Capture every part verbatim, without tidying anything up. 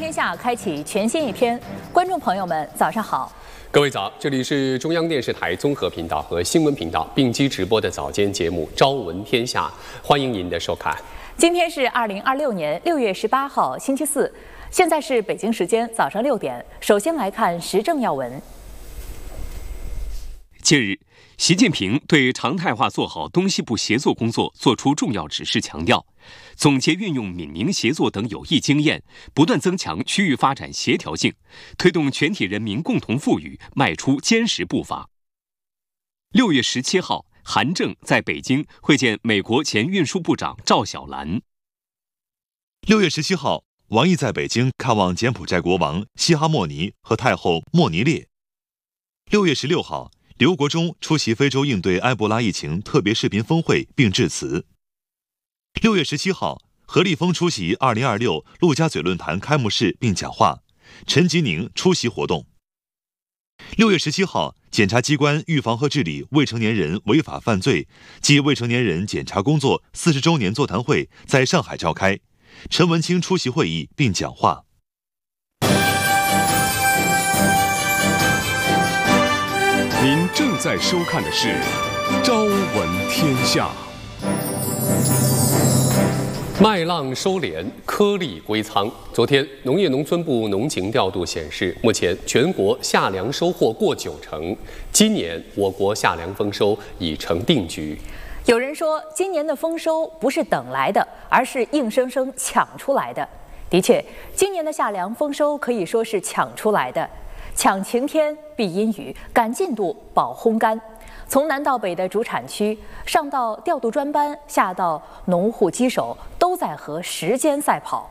天下开启全新一篇，观众朋友们，早上好。 各位早，这里是中央电视台综合频道和新闻频道并机直播的早间节目《朝闻天下》，欢迎您的收看。 今天是二零二六年六月十八号，星期四，现在是北京时间早上六点。首先来看时政要闻。 近日，习近平对常态化做好东西部协作工作作出重要指示，强调总结运用闽宁协作等有益经验，不断增强区域发展协调性，推动全体人民共同富裕迈出坚实步伐。六月十七号，韩正在北京会见美国前运输部长赵小兰。 六月十七号，王毅在北京看望柬埔寨国王西哈莫尼和太后莫尼列。六月十六号，刘国中出席非洲应对埃博拉疫情特别视频峰会并致辞。六月十七号，何立峰出席二零二六陆家嘴论坛开幕式并讲话，陈吉宁出席活动。六月十七号，检察机关预防和治理未成年人违法犯罪暨未成年人检察工作四十周年座谈会在上海召开，陈文清出席会议并讲话。 您正在收看的是《朝闻天下》。 麦浪收敛，颗粒归仓。昨天，农业农村部农情调度显示，目前全国夏粮收获过九成，今年我国夏粮丰收已成定局。 有人说，今年的丰收不是等来的，而是硬生生抢出来的。的确，今年的夏粮丰收可以说是抢出来的。抢晴天避阴雨，赶进度保烘干。从南到北的主产区，上到调度专班，下到农户机手，都在和时间赛跑。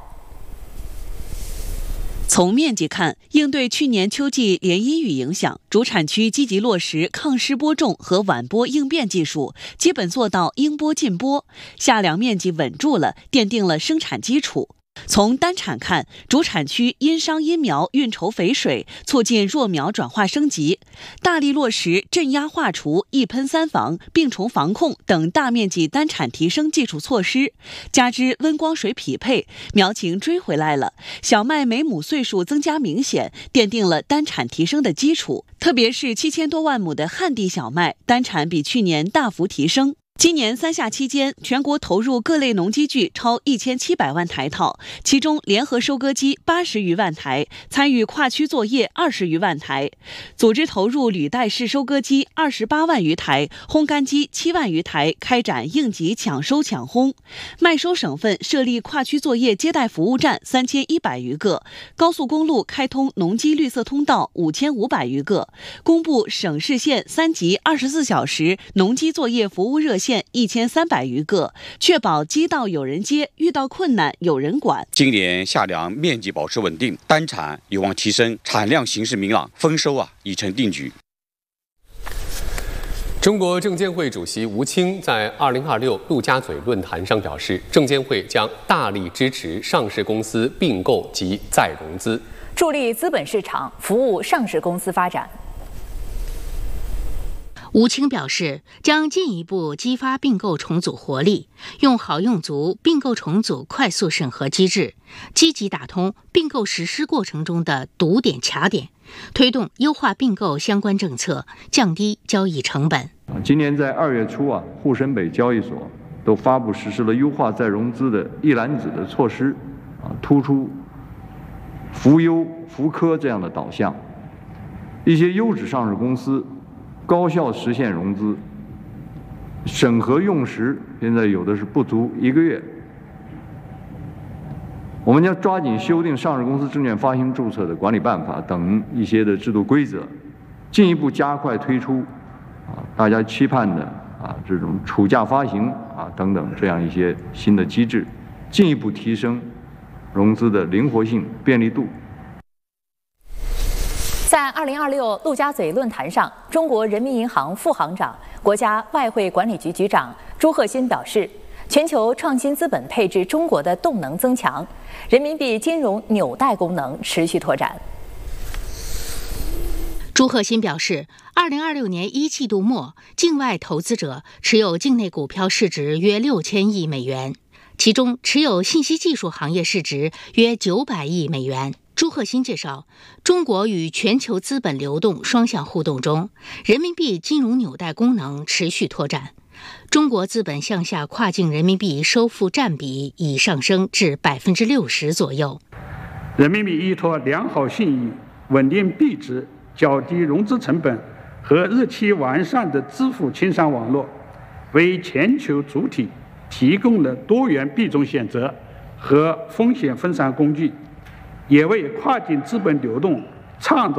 从面积看，应对去年秋季连阴雨影响，主产区积极落实抗湿播种和晚播应变技术，基本做到应播尽播，夏粮面积稳住了，奠定了生产基础。从单产看，主产区因商因苗运筹肥水，促进弱苗转化升级，大力落实镇压化除、一喷三防、病虫防控等大面积单产提升技术措施，加之温光水匹配，苗情追回来了，小麦每亩岁数增加明显，奠定了单产提升的基础。特别是七千多万亩的旱地小麦，单产比去年大幅提升。今年三夏期间，全国投入各类农机具超一千七百万台套，其中联合收割机八十余万台，参与跨区作业二十余万台，组织投入履带式收割机二十八万余台，烘干机七万余台，开展应急抢收抢烘。麦收省份设立跨区作业接待服务站三千一百余个，高速公路开通农机绿色通道五千五百余个，公布省市县三级二十四小时农机作业服务热线一千三百余个，确保机道有人接，遇到困难有人管。 今年夏粮面积保持稳定，单产有望提升，产量形势明朗，丰收啊已成定局。 中国证监会主席吴清在二零二六陆家嘴论坛上表示，证监会将大力支持上市公司并购及再融资， 助力资本市场，服务上市公司发展。 吴清表示，将进一步激发并购重组活力，用好用足并购重组快速审核机制，积极打通并购实施过程中的堵点卡点，推动优化并购相关政策，降低交易成本。 今年在二月初啊，沪深北交易所都发布实施了优化再融资的一揽子的措施，啊，突出扶优扶科这样的导向，一些优质上市公司高效实现融资，审核用时现在有的是不足一个月。我们将抓紧修订上市公司证券发行注册的管理办法等一些的制度规则，进一步加快推出啊大家期盼的啊这种储价发行啊等等这样一些新的机制，进一步提升融资的灵活性、便利度。 在二零二六陆家嘴论坛上，中国人民银行副行长、国家外汇管理局局长朱鹤新表示，全球创新资本配置中国的动能增强，人民币金融纽带功能持续拓展。 朱鹤新表示，二零二六年一季度末，境外投资者持有境内股票市值约六千亿美元，其中持有信息技术行业市值约九百亿美元。 朱鹤新介绍，中国与全球资本流动双向互动中，人民币金融纽带功能持续拓展。中国资本向下跨境人民币收付占比已上升至百分之六十左右。 人民币依托良好信誉、稳定币值、较低融资成本和日期完善的支付清算网络，为全球主体提供了多元币种选择和风险分散工具，也为跨境资本流动创造